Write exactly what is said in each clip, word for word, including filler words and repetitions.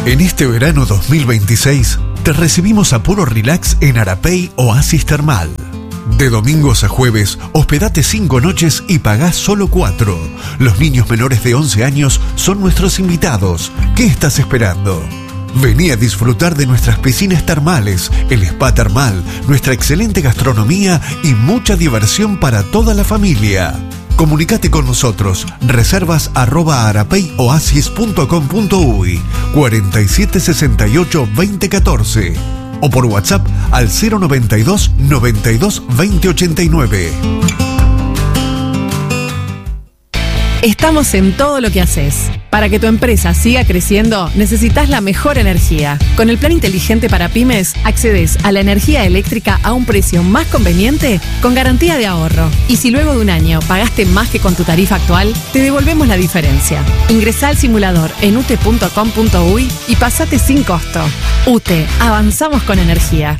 En este verano dos mil veintiséis, te recibimos a puro relax en Arapey Oasis Termal. De domingos a jueves, hospedate cinco noches y pagás solo cuatro. Los niños menores de once años son nuestros invitados. ¿Qué estás esperando? Vení a disfrutar de nuestras piscinas termales, el spa termal, nuestra excelente gastronomía y mucha diversión para toda la familia. Comunicate con nosotros. Reservas arroba arapeyoasis punto com punto uy cuarenta y siete sesenta y ocho veinte catorce o por WhatsApp al cero noventa y dos noventa y dos veinte ochenta y nueve. Estamos en todo lo que haces. Para que tu empresa siga creciendo, necesitas la mejor energía. Con el plan inteligente para pymes, accedes a la energía eléctrica a un precio más conveniente con garantía de ahorro. Y si luego de un año pagaste más que con tu tarifa actual, te devolvemos la diferencia. Ingresá al simulador en ute punto com punto uy y pasate sin costo. UTE, avanzamos con energía.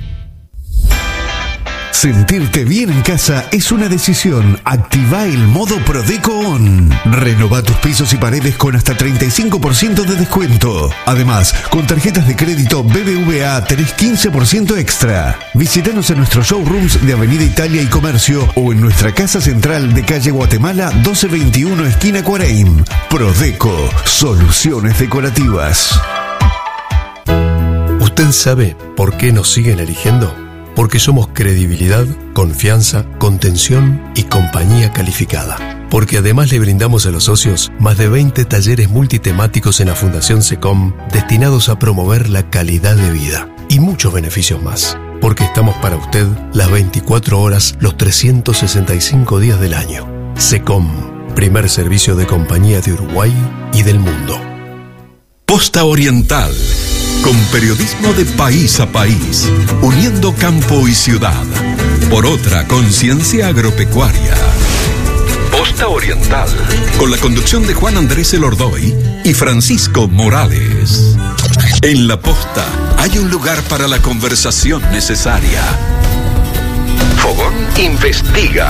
Sentirte bien en casa es una decisión. Activa el modo Prodeco On. Renova tus pisos y paredes con hasta treinta y cinco por ciento de descuento. Además, con tarjetas de crédito B B V A tenés quince por ciento extra. Visítanos en nuestros showrooms de Avenida Italia y Comercio o en nuestra casa central de calle Guatemala doce veintiuno esquina Cuareim. Prodeco, soluciones decorativas. ¿Usted sabe por qué nos siguen eligiendo? Porque somos credibilidad, confianza, contención y compañía calificada. Porque además le brindamos a los socios más de veinte talleres multitemáticos en la Fundación SECOM destinados a promover la calidad de vida y muchos beneficios más. Porque estamos para usted las veinticuatro horas, los trescientos sesenta y cinco días del año. SECOM, primer servicio de compañía de Uruguay y del mundo. Posta Oriental, con periodismo de país a país, uniendo campo y ciudad, por otra conciencia agropecuaria. Posta Oriental, con la conducción de Juan Andrés Elordoy y Francisco Morales. En la Posta hay un lugar para la conversación necesaria. Fogón investiga.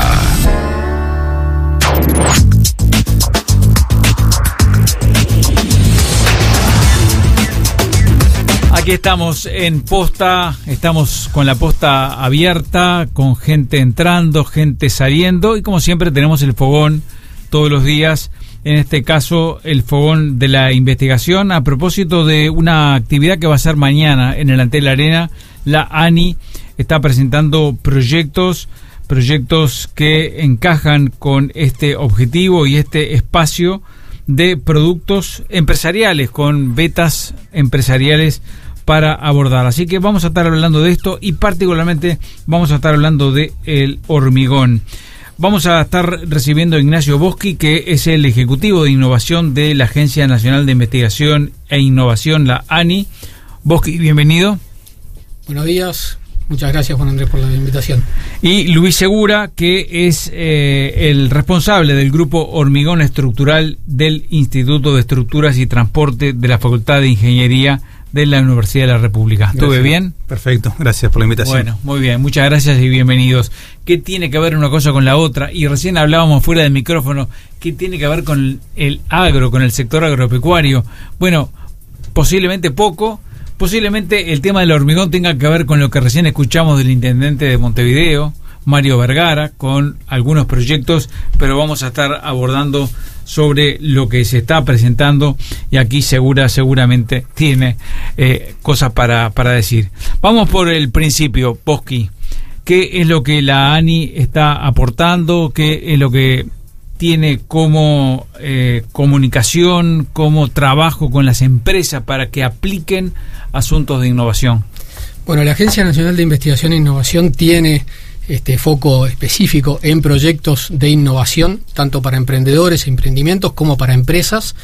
Aquí estamos en Posta, estamos con la Posta abierta, con gente entrando, gente saliendo y como siempre tenemos el fogón todos los días, en este caso el fogón de la investigación a propósito de una actividad que va a ser mañana en el Antel Arena. La ANI está presentando proyectos, proyectos que encajan con este objetivo y este espacio de productos empresariales, con betas empresariales para abordar. Así que vamos a estar hablando de esto y particularmente vamos a estar hablando de el hormigón. Vamos a estar recibiendo a Ignacio Boschi, que es el ejecutivo de innovación de la Agencia Nacional de Investigación e Innovación, la ANI. Boschi, bienvenido. Buenos días. Muchas gracias, Juan Andrés, por la invitación. Y Luis Segura, que es eh, el responsable del grupo Hormigón Estructural del Instituto de Estructuras y Transporte de la Facultad de Ingeniería de la Universidad de la República. ¿Estuve bien? Perfecto, gracias por la invitación. Bueno, muy bien, muchas gracias y bienvenidos. ¿Qué tiene que ver una cosa con la otra? Y recién hablábamos fuera del micrófono, ¿qué tiene que ver con el agro, con el sector agropecuario? Bueno, posiblemente poco. Posiblemente el tema del hormigón tenga que ver con lo que recién escuchamos del intendente de Montevideo, Mario Vergara, con algunos proyectos, pero vamos a estar abordando sobre lo que se está presentando y aquí Segura seguramente tiene eh, cosas para, para decir. Vamos por el principio, Boschi. ¿Qué es lo que la ANI está aportando? ¿Qué es lo que tiene como eh, comunicación, como trabajo con las empresas para que apliquen asuntos de innovación? Bueno, la Agencia Nacional de Investigación e Innovación tiene este foco específico en proyectos de innovación, tanto para emprendedores, emprendimientos, como para empresas.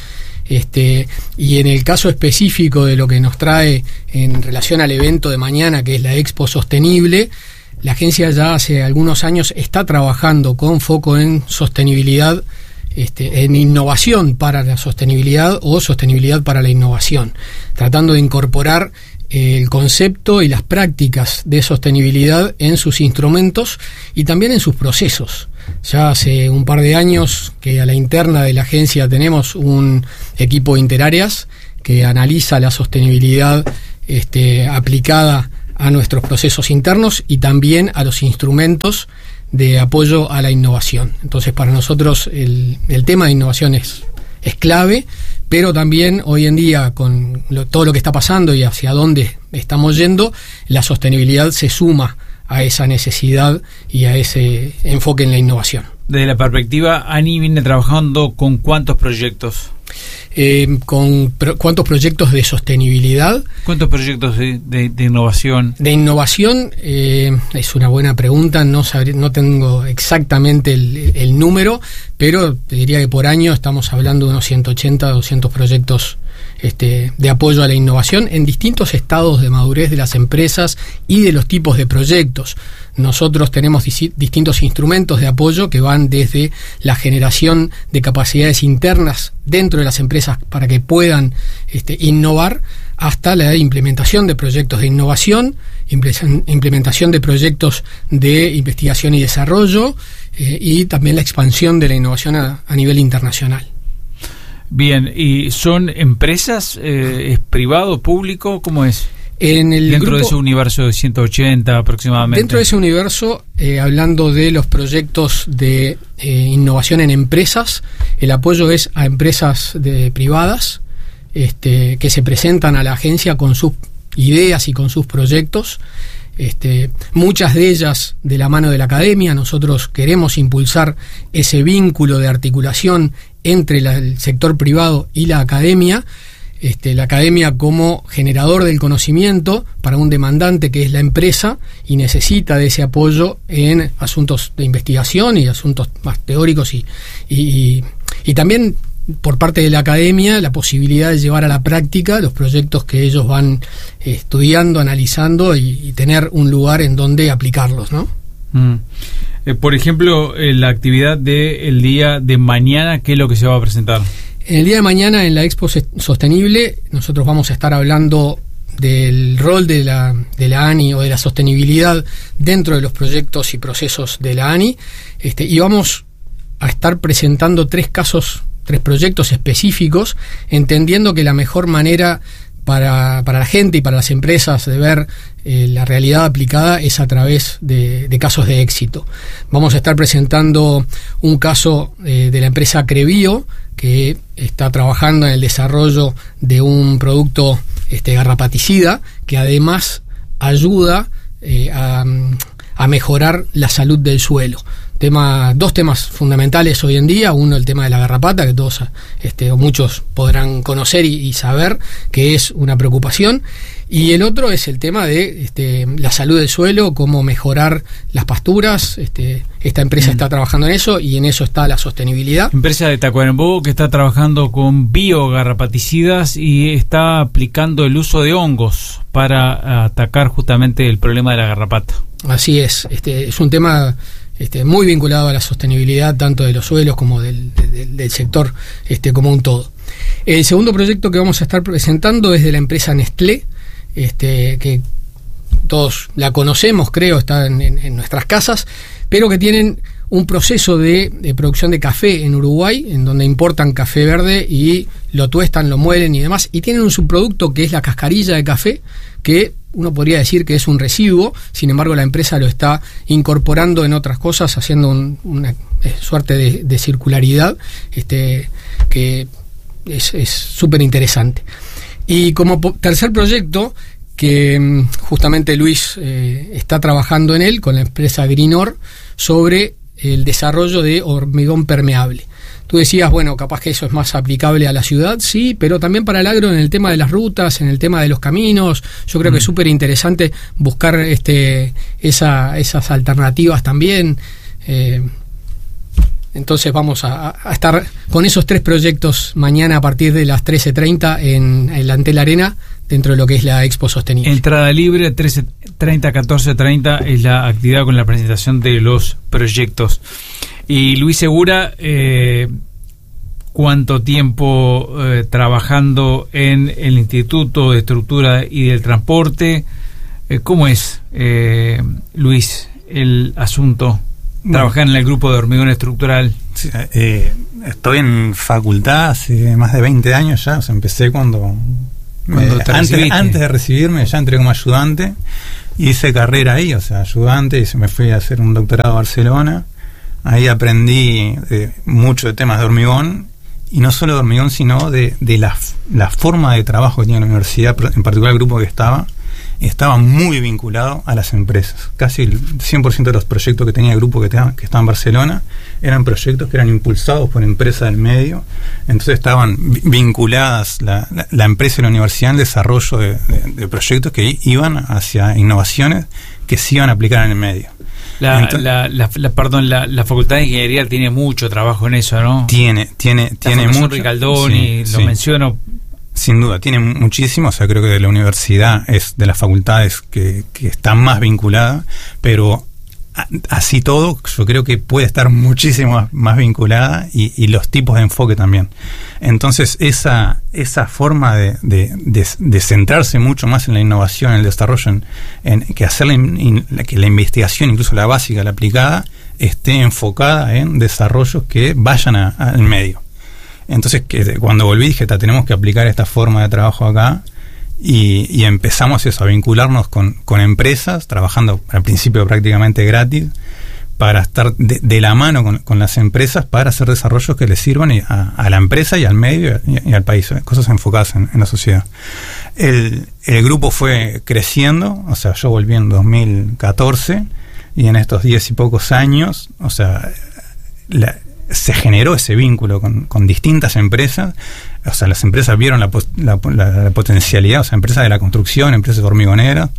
Este, y en el caso específico de lo que nos trae en relación al evento de mañana, que es la Expo Sostenible, la agencia ya hace algunos años está trabajando con foco en sostenibilidad, este, en innovación para la sostenibilidad o sostenibilidad para la innovación, tratando de incorporar eh, el concepto y las prácticas de sostenibilidad en sus instrumentos y también en sus procesos. Ya hace un par de años que a la interna de la agencia tenemos un equipo interáreas que analiza la sostenibilidad este, aplicada a nuestros procesos internos y también a los instrumentos de apoyo a la innovación. Entonces, para nosotros el, el tema de innovación es, es clave, pero también hoy en día, con lo, todo lo que está pasando y hacia dónde estamos yendo, la sostenibilidad se suma a esa necesidad y a ese enfoque en la innovación. Desde la perspectiva, ANI viene trabajando con ¿cuántos proyectos? Eh, con pro, ¿Cuántos proyectos de sostenibilidad? ¿Cuántos proyectos de, de, de innovación? De innovación eh, es una buena pregunta, no sabré, no tengo exactamente el, el número, pero te diría que por año estamos hablando de unos ciento ochenta, doscientos proyectos este, de apoyo a la innovación en distintos estados de madurez de las empresas y de los tipos de proyectos. Nosotros tenemos dis- distintos instrumentos de apoyo que van desde la generación de capacidades internas dentro de las empresas para que puedan este, innovar, hasta la implementación de proyectos de innovación, implementación de proyectos de investigación y desarrollo eh, y también la expansión de la innovación a, a nivel internacional. Bien, ¿y son empresas? Eh, ¿Es privado, público? ¿Cómo es? En el dentro grupo, de ese universo de ciento ochenta aproximadamente. Dentro de ese universo, eh, hablando de los proyectos de eh, innovación en empresas, el apoyo es a empresas de, privadas este, que se presentan a la agencia con sus ideas y con sus proyectos. Este, muchas de ellas de la mano de la academia. Nosotros queremos impulsar ese vínculo de articulación entre la, el sector privado y la academia. Este, la academia como generador del conocimiento para un demandante que es la empresa y necesita de ese apoyo en asuntos de investigación y asuntos más teóricos y, y, y también por parte de la academia la posibilidad de llevar a la práctica los proyectos que ellos van eh, estudiando, analizando y, y tener un lugar en donde aplicarlos, ¿no? Mm. Eh, por ejemplo, eh, la actividad del día de mañana, ¿qué es lo que se va a presentar? El día de mañana en la Expo Sostenible nosotros vamos a estar hablando del rol de la, de la ANI o de la sostenibilidad dentro de los proyectos y procesos de la ANI este, y vamos a estar presentando tres casos, tres proyectos específicos, entendiendo que la mejor manera para, para la gente y para las empresas de ver eh, la realidad aplicada es a través de, de casos de éxito. Vamos a estar presentando un caso eh, de la empresa Crebio, que está trabajando en el desarrollo de un producto este, garrapaticida que además ayuda eh, a, a mejorar la salud del suelo. Tema, dos temas fundamentales hoy en día: uno, el tema de la garrapata, que todos este, o muchos podrán conocer y, y saber que es una preocupación, y el otro es el tema de este, la salud del suelo, cómo mejorar las pasturas. Este, esta empresa mm. está trabajando en eso y en eso está la sostenibilidad. Empresa de Tacuarembó que está trabajando con biogarrapaticidas y está aplicando el uso de hongos para atacar justamente el problema de la garrapata. Así es, este, es un tema Este, muy vinculado a la sostenibilidad tanto de los suelos como del, del, del sector este, como un todo. El segundo proyecto que vamos a estar presentando es de la empresa Nestlé, este, que todos la conocemos, creo, está en, en, en nuestras casas, pero que tienen un proceso de, de producción de café en Uruguay, en donde importan café verde y lo tuestan, lo muelen y demás, y tienen un subproducto que es la cascarilla de café, que uno podría decir que es un residuo. Sin embargo, la empresa lo está incorporando en otras cosas, haciendo un, una suerte de, de circularidad este, que es súper interesante. Y como po- tercer proyecto, que justamente Luis eh, está trabajando en él con la empresa Greenor, sobre el desarrollo de hormigón permeable. Tú decías, bueno, capaz que eso es más aplicable a la ciudad, sí, pero también para el agro en el tema de las rutas, en el tema de los caminos. Yo creo mm. que es súper interesante buscar este, esa, esas alternativas también. Eh, entonces vamos a, a estar con esos tres proyectos mañana a partir de las trece treinta en, en la Antel Arena, dentro de lo que es la Expo Sostenible. Entrada libre, trece treinta, catorce treinta es la actividad con la presentación de los proyectos. Y Luis Segura, eh, ¿cuánto tiempo eh, trabajando en el Instituto de Estructura y del Transporte? Eh, ¿Cómo es, eh, Luis, el asunto? Trabajar bueno, en el grupo de hormigón estructural. Sí, eh, estoy en facultad hace más de veinte años ya. O sea, empecé cuando Eh, antes, antes de recibirme ya entré como ayudante, hice carrera ahí, o sea, ayudante, y se me fui a hacer un doctorado a Barcelona. Ahí aprendí eh, mucho de temas de hormigón, y no solo de hormigón, sino de, de la, la forma de trabajo que tenía la universidad, en particular el grupo que estaba, estaba muy vinculado a las empresas. Casi el cien por ciento de los proyectos que tenía el grupo que, te, que estaba en Barcelona eran proyectos que eran impulsados por empresas del medio. Entonces estaban vinculadas la, la, la empresa y la universidad en el desarrollo de, de, de proyectos que iban hacia innovaciones que se iban a aplicar en el medio. La, Entonces, la, la, la, perdón, la, la Facultad de Ingeniería tiene mucho trabajo en eso, ¿no? Tiene, tiene, la tiene mucho. Ricaldoni, sí, lo sí. menciono. Sin duda, tiene muchísimo. O sea, creo que la universidad es de las facultades que, que está más vinculada, pero a, así todo, yo creo que puede estar muchísimo más, más vinculada, y, y los tipos de enfoque también. Entonces, esa, esa forma de, de, de, de centrarse mucho más en la innovación, en el desarrollo, en, en que hacer la, in, que la investigación, incluso la básica, la aplicada, esté enfocada en desarrollos que vayan a, al medio. Entonces, que cuando volví dije, tenemos que aplicar esta forma de trabajo acá, y, y empezamos eso, a vincularnos con, con empresas, trabajando al principio prácticamente gratis, para estar de, de la mano con, con las empresas para hacer desarrollos que les sirvan a, a la empresa y al medio y, y al país, cosas enfocadas en, en la sociedad. El, el grupo fue creciendo, o sea, yo volví en dos mil catorce, y en estos diez y pocos años, o sea, la, se generó ese vínculo con, con distintas empresas. O sea, las empresas vieron la, la, la, la potencialidad, o sea, empresas de la construcción, empresas hormigoneras,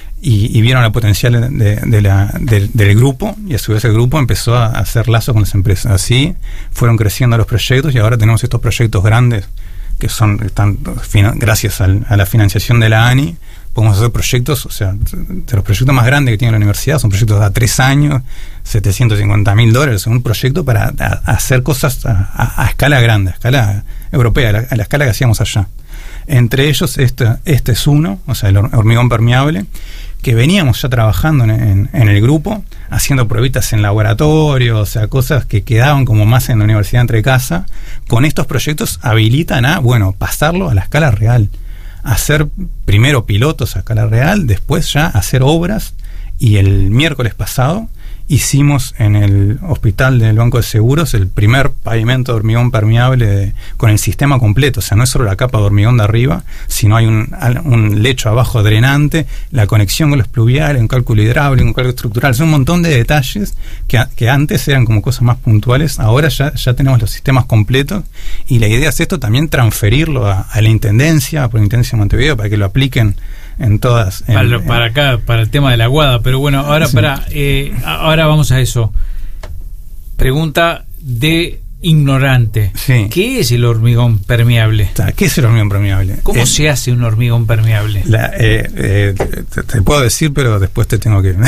y, y vieron la potencialidad de, de la, de, del grupo, y a su vez el grupo empezó a hacer lazos con las empresas. Así fueron creciendo los proyectos, y ahora tenemos estos proyectos grandes que son, están, gracias al, a la financiación de la ANI, podemos hacer proyectos, o sea, de los proyectos más grandes que tiene la universidad, son proyectos de a tres años, setecientos cincuenta mil dólares, un proyecto para a, a hacer cosas a, a, a escala grande, a escala europea, a la, a la escala que hacíamos allá. Entre ellos, este, este es uno, o sea, el hormigón permeable, que veníamos ya trabajando en, en, en el grupo, haciendo pruebitas en laboratorio, o sea, cosas que quedaban como más en la universidad entre casa. Con estos proyectos habilitan a, bueno, pasarlo a la escala real, hacer primero pilotos a escala real, después ya hacer obras. Y el miércoles pasado hicimos en el hospital del Banco de Seguros el primer pavimento de hormigón permeable de, con el sistema completo. O sea, no es solo la capa de hormigón de arriba, sino hay un, un lecho abajo drenante, la conexión con los pluviales, un cálculo hidráulico, un cálculo estructural. Son un montón de detalles que, que antes eran como cosas más puntuales. Ahora ya, ya tenemos los sistemas completos, y la idea es esto también transferirlo a, a la Intendencia, por la Intendencia de Montevideo, para que lo apliquen en todas. En, para, para acá, para el tema de la aguada. Pero bueno, ahora sí. para eh, ahora vamos a eso. Pregunta de ignorante. Sí. ¿Qué es el hormigón permeable? ¿Qué es el hormigón permeable? ¿Cómo eh, se hace un hormigón permeable? La, eh, eh, te, te puedo decir, pero después te tengo que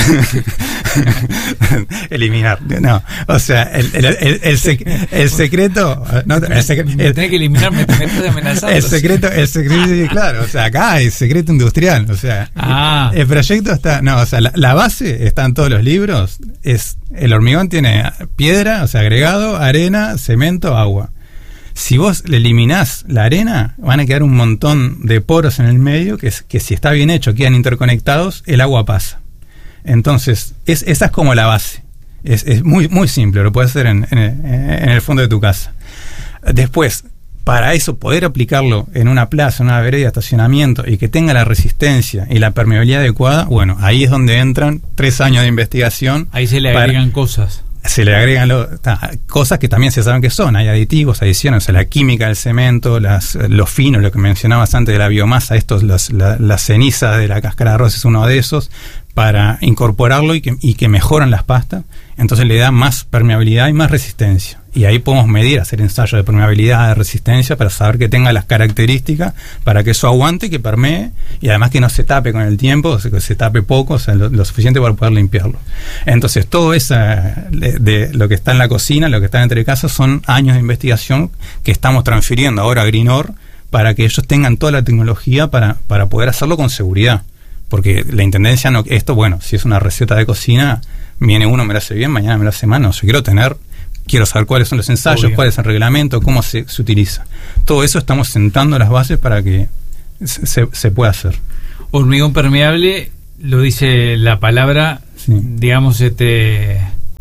eliminar. No, o sea, el, el, el, el, sec, el secreto. No, el secreto. El, tenés que eliminarme, te metes amenazando. El secreto, el secreto, claro, o sea, acá hay secreto industrial, o sea, ah. el, el proyecto está, no, o sea, la, la base está en todos los libros. Es el hormigón tiene piedra, o sea, agregado, arena, cemento, agua. Si vos le eliminás la arena, van a quedar un montón de poros en el medio que, que si está bien hecho, quedan interconectados, el agua pasa. Entonces, es, esa es como la base. Es, es muy, muy simple, lo puedes hacer en, en, en el fondo de tu casa. Después, para eso, poder aplicarlo en una plaza, en una vereda de estacionamiento, y que tenga la resistencia y la permeabilidad adecuada, bueno, ahí es donde entran tres años de investigación. Ahí se le agregan para, cosas. Se le agregan lo, ta, cosas que también se saben que son. Hay aditivos, adiciones, o sea, la química del cemento, las, los finos, lo que mencionabas antes de la biomasa, estos, las, la, las cenizas de la cáscara de arroz es uno de esos, para incorporarlo y que, y que mejoran las pastas. Entonces le da más permeabilidad y más resistencia. Y ahí podemos medir, hacer ensayos de permeabilidad, de resistencia, para saber que tenga las características para que eso aguante, que permee, y además que no se tape con el tiempo, o sea, que se tape poco, o sea, lo, lo suficiente para poder limpiarlo. Entonces, todo eso de, de lo que está en la cocina, lo que está entre casas, son años de investigación que estamos transfiriendo ahora a Greenor, para que ellos tengan toda la tecnología para, para poder hacerlo con seguridad. Porque la intendencia, no, esto, bueno, si es una receta de cocina, viene uno, me lo hace bien, mañana me lo hace mal. No, yo quiero tener, quiero saber cuáles son los ensayos, Obvio. cuál es el reglamento, cómo se, se utiliza. Todo eso estamos sentando las bases para que se, se puede hacer. Hormigón permeable, lo dice la palabra, sí. digamos, este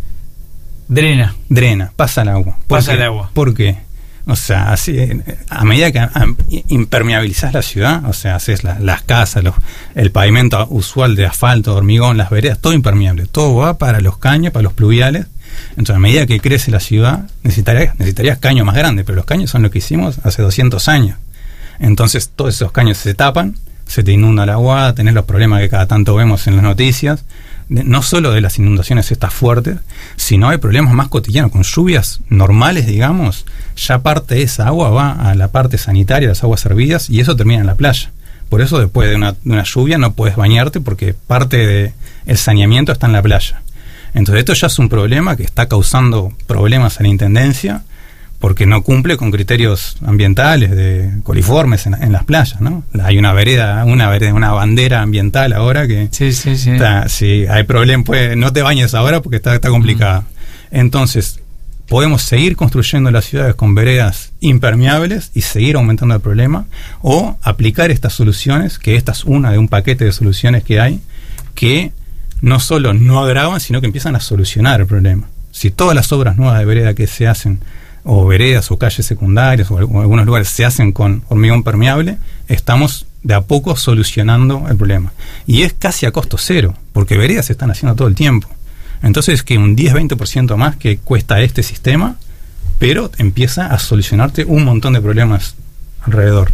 drena. Drena, pasa el agua. Pasa el agua. ¿Por qué? O sea, así, a medida que a, impermeabilizás la ciudad, o sea, haces la, las casas, los, el pavimento usual de asfalto, hormigón, las veredas, todo impermeable, todo va para los caños, para los pluviales. Entonces, a medida que crece la ciudad, necesitarías, necesitarías caños más grandes, pero los caños son lo que hicimos hace doscientos años. Entonces, todos esos caños se tapan, se te inunda la agua, tenés los problemas que cada tanto vemos en las noticias, de, no solo de las inundaciones estas fuertes, sino hay problemas más cotidianos, con lluvias normales, digamos, ya parte de esa agua va a la parte sanitaria, las aguas servidas, y eso termina en la playa. Por eso después de una, de una lluvia no puedes bañarte, porque parte del saneamiento está en la playa. Entonces esto ya es un problema que está causando problemas a la Intendencia, porque no cumple con criterios ambientales de coliformes en, en las playas, ¿no? Hay una vereda, una vereda, una bandera ambiental ahora que sí, sí, sí. Está, si hay problema, pues no te bañes ahora porque está, está complicada. Mm. Entonces, podemos seguir construyendo las ciudades con veredas impermeables y seguir aumentando el problema, o aplicar estas soluciones, que esta es una de un paquete de soluciones que hay, que no solo no agravan, sino que empiezan a solucionar el problema. Si todas las obras nuevas de vereda que se hacen, o veredas o calles secundarias o, o algunos lugares se hacen con hormigón permeable, estamos de a poco solucionando el problema. Y es casi a costo cero, porque veredas se están haciendo todo el tiempo. Entonces, que un diez a veinte por ciento más que cuesta este sistema, pero empieza a solucionarte un montón de problemas alrededor.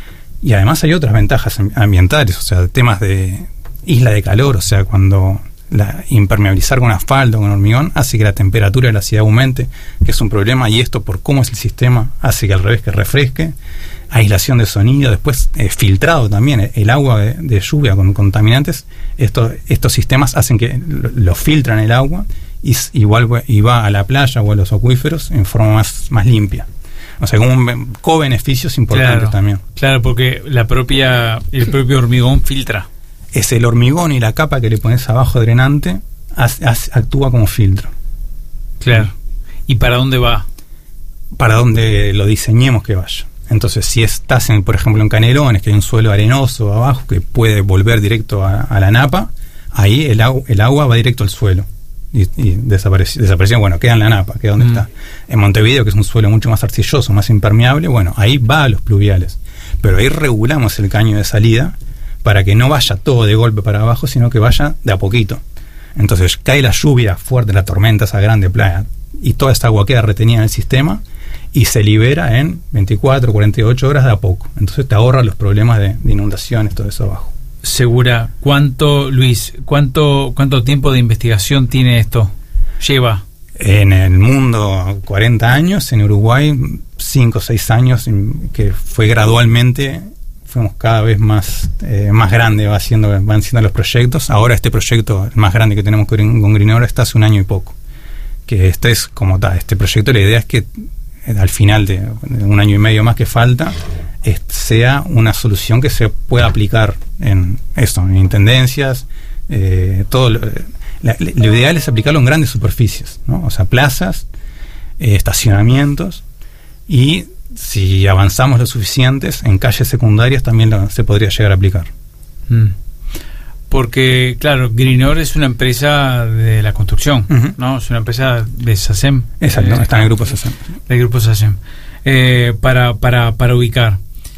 Y además hay otras ventajas ambientales, o sea, temas de isla de calor, o sea, cuando la, impermeabilizar con asfalto, con hormigón, hace que la temperatura de la ciudad aumente, que es un problema, y esto por cómo es el sistema hace que al revés, que refresque. Aislación de sonido, después eh, filtrado también, el agua de, de lluvia con contaminantes, esto, estos sistemas hacen que lo, lo filtran el agua y igual y va a la playa o a los acuíferos en forma más, más limpia. O sea, como un co-beneficios importantes claro, también. Claro, porque la propia el propio hormigón filtra. Es el hormigón y la capa que le pones abajo drenante hace, hace, actúa como filtro. Claro. ¿Y para dónde va? Para donde lo diseñemos que vaya. Entonces, si estás, en, por ejemplo, en Canelones, que hay un suelo arenoso abajo que puede volver directo a, a la napa, ahí el, agu, el agua va directo al suelo y, y desaparece, desapareció, bueno, queda en la napa, que es donde mm. está. En Montevideo, que es un suelo mucho más arcilloso, más impermeable, bueno, ahí va a los pluviales. Pero ahí regulamos el caño de salida para que no vaya todo de golpe para abajo, sino que vaya de a poquito. Entonces, cae la lluvia fuerte, la tormenta esa grande playa, y toda esta agua queda retenida en el sistema y se libera en veinticuatro, cuarenta y ocho horas de a poco. Entonces te ahorra los problemas de, de inundaciones, todo eso abajo. Segura, ¿cuánto, Luis, cuánto, cuánto tiempo de investigación tiene esto? ¿Lleva? En el mundo cuarenta años, en Uruguay cinco o seis años, que fue gradualmente, fuimos cada vez más, eh, más grande, va siendo, van siendo los proyectos. Ahora este proyecto, el más grande que tenemos con Greenora, está hace un año y poco. Que este es como tal, este proyecto, la idea es que al final de un año y medio más que falta, es, sea una solución que se pueda aplicar en esto, en intendencias, eh, todo lo, la, lo ideal es aplicarlo en grandes superficies, ¿no? O sea, plazas, eh, estacionamientos, y si avanzamos lo suficientes, en calles secundarias también lo, se podría llegar a aplicar. Mm. Porque, claro, Greenor es una empresa de la construcción, uh-huh. ¿no? Es una empresa de SACEM. Exacto, eh, está en el grupo SACEM. El grupo SACEM. Eh, para, para, para ubicar.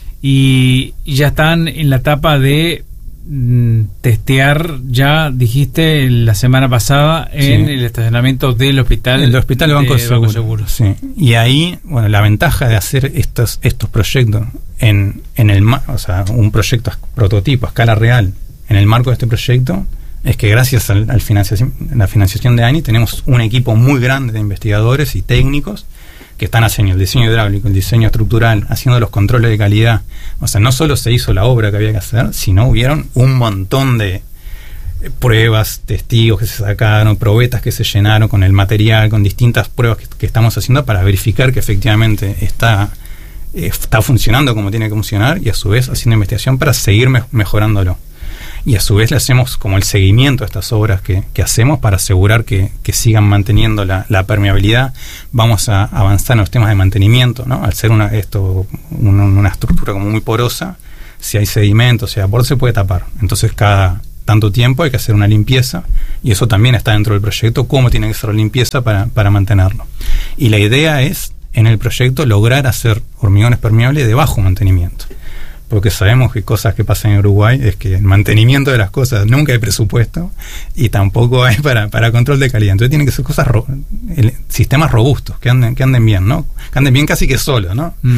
Y, y ya están en la etapa de mm, testear, ya dijiste la semana pasada, en sí. el estacionamiento del hospital. El hospital de Banco de Seguro. Seguro. Sí. Y ahí, bueno, la ventaja de hacer estos, estos proyectos en, en el, o sea, un proyecto prototipo a escala real, en el marco de este proyecto, es que gracias al, al financiación, la financiación de ANI tenemos un equipo muy grande de investigadores y técnicos que están haciendo el diseño hidráulico, el diseño estructural, haciendo los controles de calidad. O sea, no solo se hizo la obra que había que hacer, sino hubieron un montón de pruebas, testigos que se sacaron, probetas que se llenaron con el material, con distintas pruebas que, que estamos haciendo para verificar que efectivamente está, eh, está funcionando como tiene que funcionar, y a su vez haciendo investigación para seguir me- mejorándolo. Y a su vez le hacemos como el seguimiento a estas obras que, que hacemos para asegurar que, que sigan manteniendo la, la permeabilidad. Vamos a avanzar en los temas de mantenimiento, ¿no? Al ser una, esto, una, una estructura como muy porosa, si hay sedimento, si hay aporte, se puede tapar. Entonces cada tanto tiempo hay que hacer una limpieza, y eso también está dentro del proyecto, cómo tiene que ser la limpieza para, para mantenerlo. Y la idea es, en el proyecto, lograr hacer hormigones permeables de bajo mantenimiento. Porque sabemos que cosas que pasan en Uruguay es que el mantenimiento de las cosas nunca hay presupuesto y tampoco hay para, para control de calidad. Entonces tienen que ser cosas ro- el, sistemas robustos, que anden, que anden bien, ¿no? Que anden bien casi que solos, ¿no? Mm.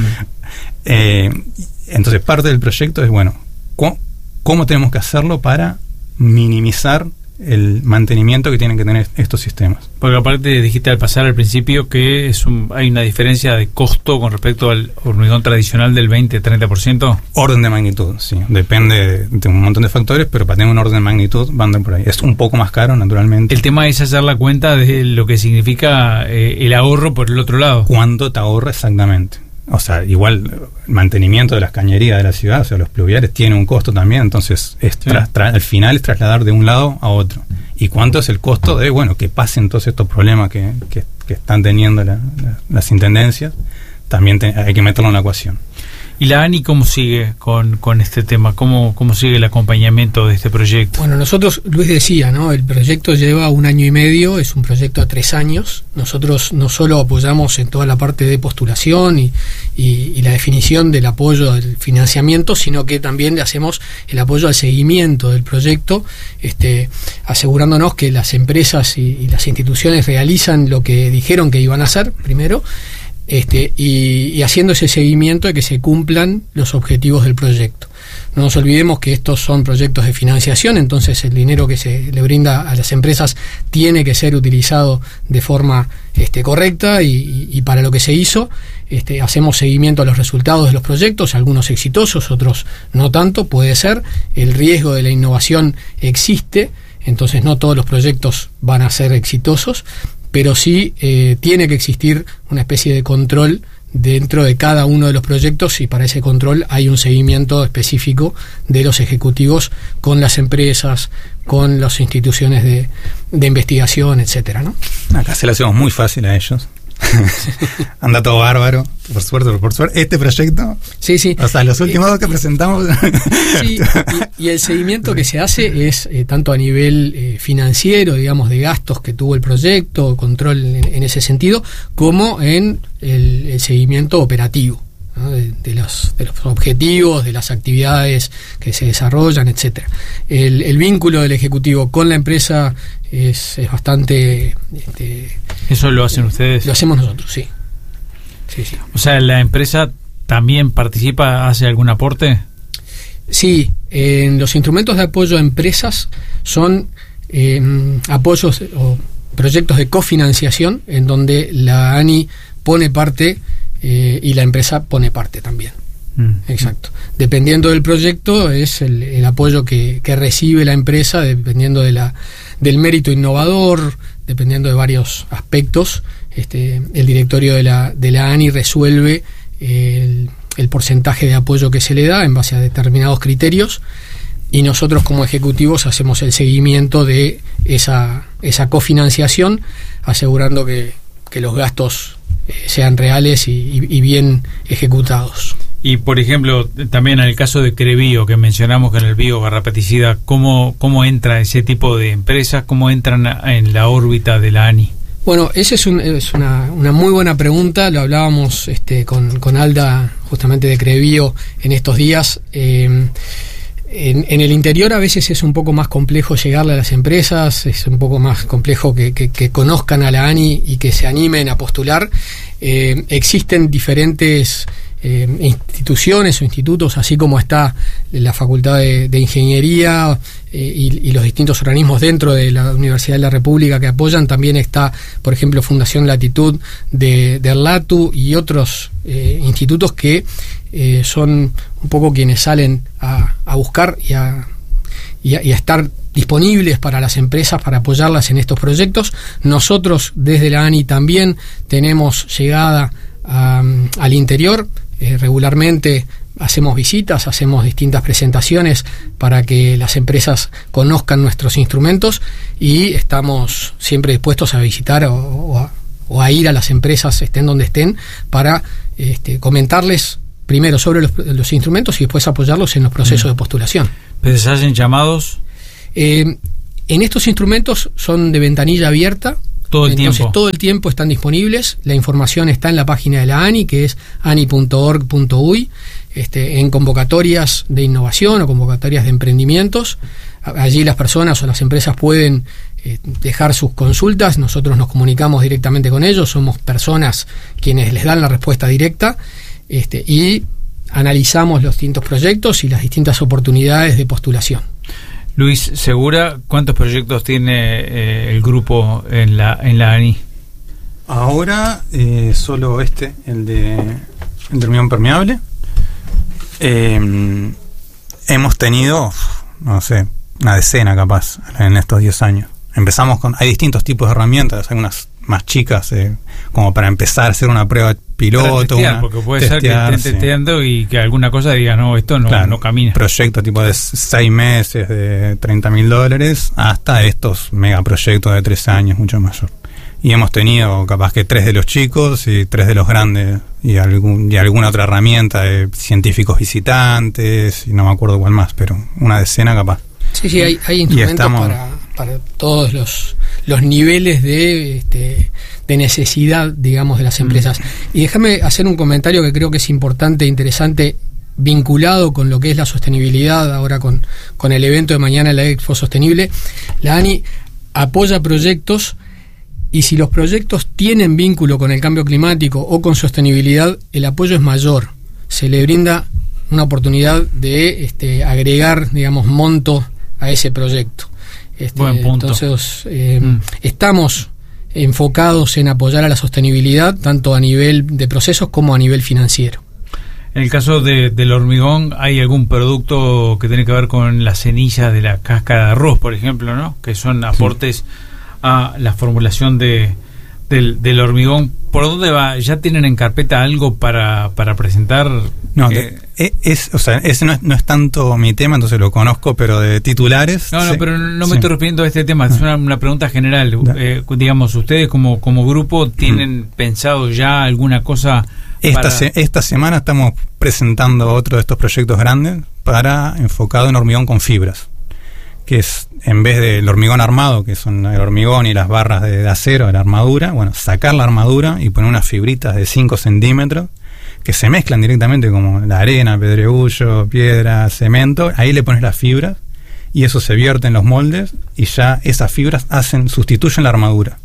Eh, entonces parte del proyecto es, bueno, ¿cómo, cómo tenemos que hacerlo para minimizar el mantenimiento que tienen que tener estos sistemas? Porque aparte dijiste al pasar al principio que es un, hay una diferencia de costo con respecto al hormigón tradicional del veinte a treinta por ciento. Orden de magnitud, sí. Depende de, de un montón de factores, pero para tener un orden de magnitud van por ahí. Es un poco más caro, naturalmente. El tema es hacer la cuenta de lo que significa eh, el ahorro por el otro lado. ¿Cuánto te ahorra exactamente? O sea, igual el mantenimiento de las cañerías de la ciudad, o sea, los pluviales, tiene un costo también, entonces es sí. tra- tra- al final es trasladar de un lado a otro. ¿Y cuánto es el costo de, bueno, que pasen todos estos problemas que, que, que están teniendo la, la, las intendencias? También te, hay que meterlo en la ecuación. ¿Y la ANI cómo sigue con, con este tema? ¿Cómo, ¿Cómo sigue el acompañamiento de este proyecto? Bueno, nosotros, Luis decía, ¿no? El proyecto lleva un año y medio, es un proyecto a tres años. Nosotros no solo apoyamos en toda la parte de postulación y, y, y la definición del apoyo al financiamiento, sino que también le hacemos el apoyo al seguimiento del proyecto, este, asegurándonos que las empresas y, y las instituciones realizan lo que dijeron que iban a hacer, primero, Este, y, y haciendo ese seguimiento de que se cumplan los objetivos del proyecto. No nos olvidemos que estos son proyectos de financiación, entonces el dinero que se le brinda a las empresas tiene que ser utilizado de forma este, correcta y, y, y para lo que se hizo. Este, hacemos seguimiento a los resultados de los proyectos, algunos exitosos, otros no tanto, puede ser. El riesgo de la innovación existe, entonces no todos los proyectos van a ser exitosos, pero sí eh, tiene que existir una especie de control dentro de cada uno de los proyectos, y para ese control hay un seguimiento específico de los ejecutivos con las empresas, con las instituciones de, de investigación, etcétera, ¿no? Acá se lo hacemos muy fácil a ellos. Anda todo bárbaro, por suerte, por suerte. Este proyecto, sí, sí. O sea, los últimos dos que presentamos. Sí, y, y el seguimiento que se hace es eh, tanto a nivel eh, financiero, digamos, de gastos que tuvo el proyecto, control en, en ese sentido, como en el, el seguimiento operativo, ¿no? de, de, los, de los objetivos, de las actividades que se desarrollan, etcétera. El, el vínculo del ejecutivo con la empresa es, es bastante... Este, ¿Eso lo hacen ustedes? Lo hacemos nosotros, sí. Sí, sí. O sea, ¿la empresa también participa, hace algún aporte? Sí, en los instrumentos de apoyo a empresas son eh, apoyos o proyectos de cofinanciación en donde la ANI pone parte eh, y la empresa pone parte también. Mm. Exacto. Dependiendo del proyecto es el, el apoyo que, que recibe la empresa, dependiendo de la del mérito innovador, dependiendo de varios aspectos. Este, el directorio de la, de la ANI resuelve el, el porcentaje de apoyo que se le da en base a determinados criterios, y nosotros como ejecutivos hacemos el seguimiento de esa, esa cofinanciación, asegurando que, que los gastos eh, sean reales y, y, y bien ejecutados. Y, por ejemplo, también en el caso de Crevío, que mencionamos que en el biogarrapaticida, ¿cómo, ¿cómo entra ese tipo de empresas? ¿Cómo entran en la órbita de la ANI? Bueno, esa es, un, es una, una muy buena pregunta. Lo hablábamos este, con, con Alda, justamente de Crevío, en estos días. Eh, en, en el interior a veces es un poco más complejo llegarle a las empresas, es un poco más complejo que, que, que conozcan a la ANI y que se animen a postular. Eh, existen diferentes eh, instituciones o institutos, así como está la Facultad de, de Ingeniería eh, y, y los distintos organismos dentro de la Universidad de la República que apoyan. También está, por ejemplo, Fundación Latitud de, de Erlatu y otros eh, institutos que eh, son un poco quienes salen a, a buscar y a, y a, y a estar disponibles para las empresas, para apoyarlas en estos proyectos. Nosotros desde la ANI también tenemos llegada a, al interior, eh, regularmente hacemos visitas, hacemos distintas presentaciones para que las empresas conozcan nuestros instrumentos, y estamos siempre dispuestos a visitar o, o, a, o a ir a las empresas, estén donde estén, para este, comentarles primero sobre los, los instrumentos y después apoyarlos en los procesos mm. de postulación. ¿Pero se hacen llamados? Eh, en estos instrumentos son de ventanilla abierta. Todo el Entonces, tiempo. todo el tiempo están disponibles. La información está en la página de la ANI, que es ani punto org punto uy, este, en convocatorias de innovación o convocatorias de emprendimientos. Allí las personas o las empresas pueden eh, dejar sus consultas. Nosotros nos comunicamos directamente con ellos. Somos personas quienes les dan la respuesta directa, este, y analizamos los distintos proyectos y las distintas oportunidades de postulación. Luis Segura, ¿cuántos proyectos tiene eh, el grupo en la en la ANI? Ahora eh, solo este, el de, el de hormigón permeable. Eh, hemos tenido, no sé, una decena capaz en estos diez años. Empezamos con, hay distintos tipos de herramientas, algunas más chicas, eh, como para empezar a hacer una prueba piloto. Testear, una, porque puede testear, ser que estén sí. testeando y que alguna cosa diga, no, esto no, claro, no camina. Proyecto tipo de seis meses, de treinta mil dólares, hasta estos megaproyectos de tres años, mucho mayor. Y hemos tenido capaz que tres de los chicos y tres de los grandes, y, algún, y alguna otra herramienta de científicos visitantes, y no me acuerdo cuál más, pero una decena capaz. Sí, sí, hay, hay instrumentos estamos, para, para todos los, los niveles de, este, de necesidad, digamos, de las empresas. Y déjame hacer un comentario que creo que es importante e interesante, vinculado con lo que es la sostenibilidad, ahora con, con el evento de mañana, la Expo Sostenible. La ANI apoya proyectos, y si los proyectos tienen vínculo con el cambio climático o con sostenibilidad, el apoyo es mayor. Se le brinda una oportunidad de este, agregar, digamos, monto a ese proyecto. Este, Buen punto. Entonces, eh, mm. estamos enfocados en apoyar a la sostenibilidad, tanto a nivel de procesos como a nivel financiero. En el caso de, del hormigón, ¿hay algún producto que tiene que ver con las semillas de la cáscara de arroz, por ejemplo, ¿no? Que son aportes sí. a la formulación de del, del hormigón. ¿Por dónde va? ¿Ya tienen en carpeta algo para, para presentar? No, eh, es, es, o sea, ese no es, no es tanto mi tema, entonces lo conozco, pero de titulares. No, no, sí, pero no me sí. estoy refiriendo a este tema, es una, una pregunta general. Eh, digamos, ¿ustedes como, como grupo tienen mm. pensado ya alguna cosa? Esta, para... se, esta semana estamos presentando otro de estos proyectos grandes para enfocado en hormigón con fibras, que es, en vez del hormigón armado, que son el hormigón y las barras de, de acero de la armadura, bueno, sacar la armadura y poner unas fibritas de cinco centímetros que se mezclan directamente como la arena, pedregullo, piedra, cemento. Ahí le pones las fibras y eso se vierte en los moldes y ya esas fibras hacen, sustituyen la armadura.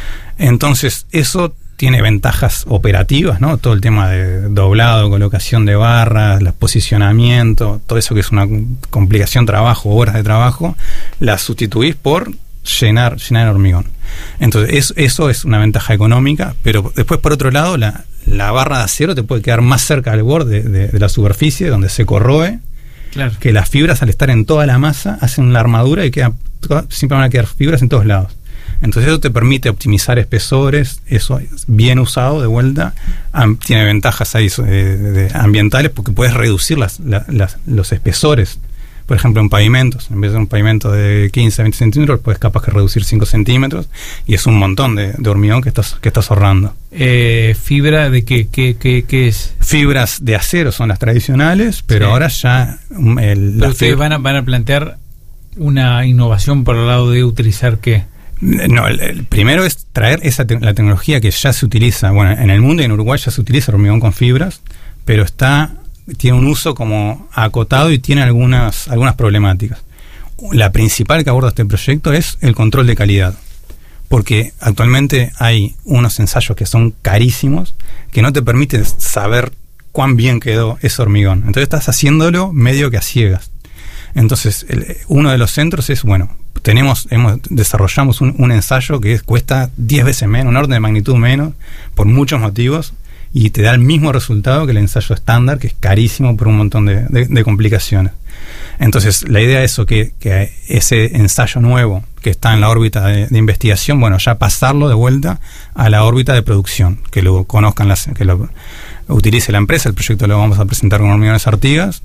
Entonces eso tiene ventajas operativas, ¿no? Todo el tema de doblado, colocación de barras, el posicionamiento, todo eso que es una complicación trabajo, horas de trabajo, las sustituís por llenar, llenar el hormigón. Entonces eso, eso es una ventaja económica, pero después por otro lado la, la barra de acero te puede quedar más cerca del borde de, de la superficie donde se corroe, claro, que las fibras al estar en toda la masa hacen la armadura y queda, siempre van a quedar fibras en todos lados. Entonces eso te permite optimizar espesores, eso bien usado de vuelta, am, tiene ventajas ahí eh, de, ambientales porque puedes reducir las, la, las, los espesores. Por ejemplo, en pavimentos, en vez de un pavimento de quince a veinte centímetros, puedes capaz que reducir cinco centímetros y es un montón de, de hormigón que estás, que estás ahorrando. Eh, ¿Fibra de qué, qué, qué, qué es? Fibras de acero son las tradicionales, pero sí. ahora ya... El, pero ustedes van a, van a plantear una innovación por el lado de utilizar ¿qué? No, el, el primero es traer esa te- la tecnología que ya se utiliza. Bueno, en el mundo y en Uruguay ya se utiliza hormigón con fibras, pero está tiene un uso como acotado y tiene algunas algunas problemáticas. La principal que aborda este proyecto es el control de calidad, porque actualmente hay unos ensayos que son carísimos que no te permiten saber cuán bien quedó ese hormigón. Entonces estás haciéndolo medio que a ciegas. Entonces el, uno de los centros es, bueno, tenemos hemos desarrollamos un, un ensayo que es, cuesta diez veces menos, un orden de magnitud menos, por muchos motivos, y te da el mismo resultado que el ensayo estándar, que es carísimo por un montón de, de, de complicaciones. Entonces la idea es eso, que, que ese ensayo nuevo que está en la órbita de, de investigación, bueno, ya pasarlo de vuelta a la órbita de producción, que lo conozcan, las, que lo utilice la empresa. El proyecto lo vamos a presentar con Hormigones Artigas,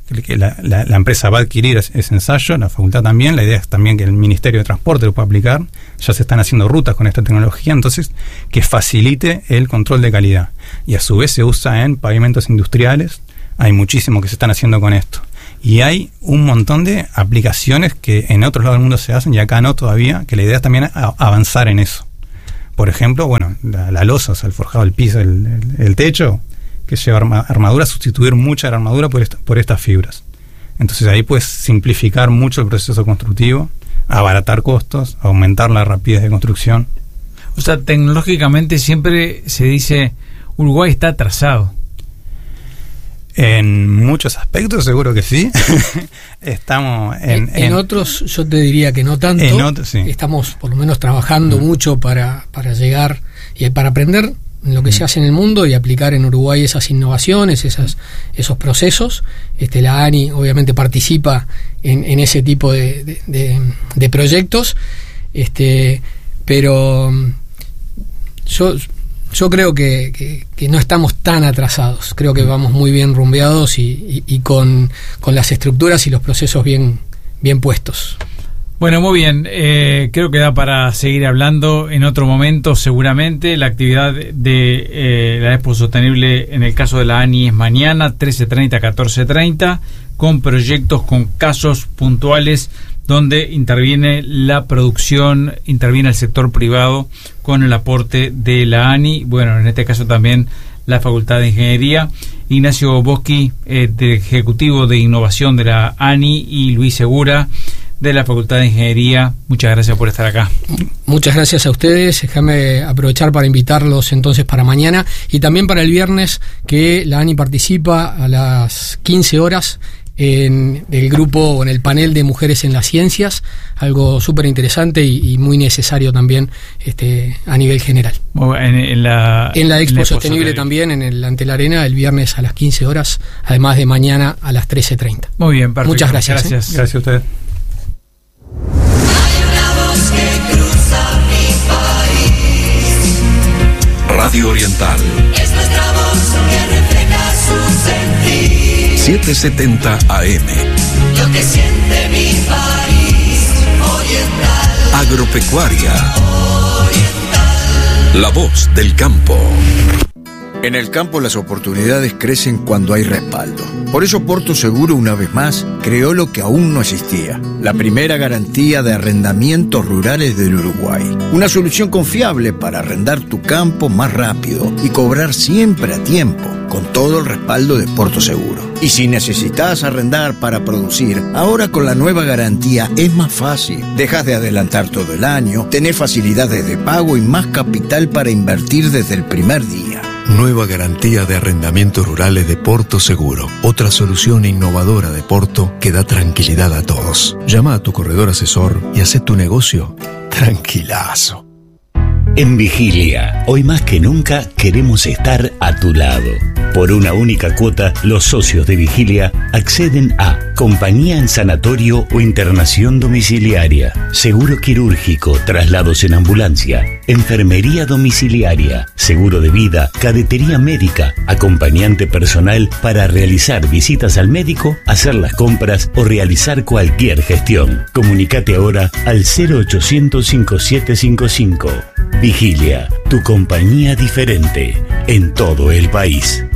que la, la, la empresa va a adquirir ese, ese ensayo, la facultad también. La idea es también que el Ministerio de Transporte lo pueda aplicar. Ya se están haciendo rutas con esta tecnología, entonces que facilite el control de calidad. Y a su vez se usa en pavimentos industriales. Hay muchísimo que se están haciendo con esto. Y hay un montón de aplicaciones que en otros lados del mundo se hacen y acá no todavía, que la idea es también a, avanzar en eso. Por ejemplo, bueno, la, la losa, o sea, el forjado del piso, el, el, el techo, que lleva arma, armadura, sustituir mucha de la armadura por, esta, por estas fibras. Entonces ahí puedes simplificar mucho el proceso constructivo, abaratar costos, aumentar la rapidez de construcción. O sea, tecnológicamente siempre se dice Uruguay está atrasado. En muchos aspectos seguro que sí. Estamos en, en, en, en otros yo te diría que no tanto. En otros, sí. Estamos por lo menos trabajando mm. mucho para, para llegar y para aprender lo que mm. se hace en el mundo y aplicar en Uruguay esas innovaciones, esas, esos procesos. Este, la ANI obviamente participa en, en ese tipo de, de, de, de proyectos, este, pero yo Yo creo que, que, que no estamos tan atrasados. Creo que vamos muy bien rumbeados y, y, y con, con las estructuras y los procesos bien, bien puestos. Bueno, muy bien. Eh, creo que da para seguir hablando en otro momento, seguramente. La actividad de eh, la Expo Sostenible, en el caso de la ANI, es mañana, trece treinta a catorce treinta, con proyectos, con casos puntuales, donde interviene la producción, interviene el sector privado con el aporte de la ANI, bueno, en este caso también la Facultad de Ingeniería. Ignacio Boschi, eh, del Ejecutivo de Innovación de la ANI, y Luis Segura, de la Facultad de Ingeniería, muchas gracias por estar acá. Muchas gracias a ustedes. Déjame aprovechar para invitarlos entonces para mañana y también para el viernes, que la ANI participa a las quince horas en el grupo, en el panel de mujeres en las ciencias, algo súper interesante y, y muy necesario también, este, a nivel general. En, en la, en la Expo en la Sostenible de... también, en el ante la Arena, el viernes a las quince horas, además de mañana a las trece treinta. Muy bien, perfecto. Muchas gracias. Gracias, ¿eh? Gracias a ustedes. Hay una voz que cruza mi país. Radio Oriental. Es nuestra voz que refleja su sentir. setecientos setenta A M. Lo que siente mi país. Oriental. Agropecuaria. Oriental. La voz del campo. En el campo las oportunidades crecen cuando hay respaldo. Por eso Porto Seguro, una vez más, creó lo que aún no existía: la primera garantía de arrendamientos rurales del Uruguay. Una solución confiable para arrendar tu campo más rápido y cobrar siempre a tiempo, con todo el respaldo de Porto Seguro. Y si necesitas arrendar para producir, ahora con la nueva garantía es más fácil. Dejas de adelantar todo el año, tenés facilidades de pago y más capital para invertir desde el primer día. Nueva garantía de arrendamientos rurales de Porto Seguro. Otra solución innovadora de Porto que da tranquilidad a todos. Llama a tu corredor asesor y haz tu negocio tranquilazo. En Vigilia, hoy más que nunca queremos estar a tu lado. Por una única cuota, los socios de Vigilia acceden a compañía en sanatorio o internación domiciliaria, seguro quirúrgico, traslados en ambulancia, enfermería domiciliaria, seguro de vida, cadetería médica, acompañante personal para realizar visitas al médico, hacer las compras o realizar cualquier gestión. Comunicate ahora al cero ochocientos cincuenta y siete cincuenta y cinco. Vigilia, tu compañía diferente en todo el país.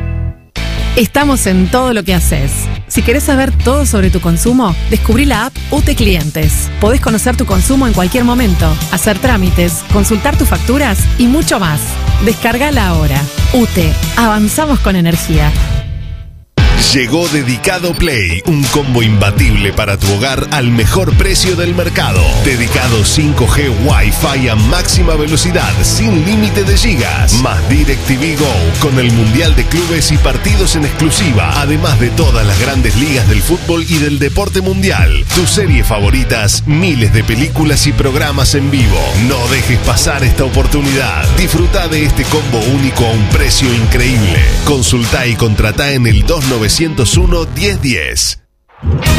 Estamos en todo lo que haces. Si querés saber todo sobre tu consumo, descubrí la app U T E Clientes. Podés conocer tu consumo en cualquier momento, hacer trámites, consultar tus facturas y mucho más. Descargala ahora. U T E. Avanzamos con energía. Llegó Dedicado Play, un combo imbatible para tu hogar al mejor precio del mercado. Dedicado cinco G Wi-Fi a máxima velocidad, sin límite de gigas. Más DirecTV Go, con el Mundial de Clubes y partidos en exclusiva, además de todas las grandes ligas del fútbol y del deporte mundial. Tus series favoritas, miles de películas y programas en vivo. No dejes pasar esta oportunidad. Disfruta de este combo único a un precio increíble. Consulta y contrata en el dos nueve cero uno, diez diez.